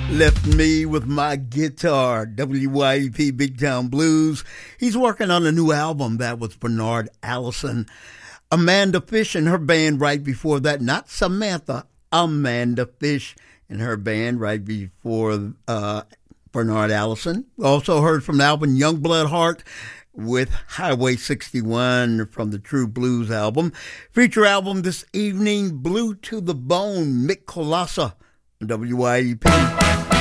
Left me with my guitar, WYEP Big Town Blues. He's working on a new album. That was Bernard Allison. Amanda Fish and her band right before that, not Samantha, Amanda Fish and her band right before Bernard Allison. We also heard from the album Youngblood Heart with Highway 61 from the True Blues album. Feature album this evening, Blue to the Bone, Mick Kolassa, WYEP.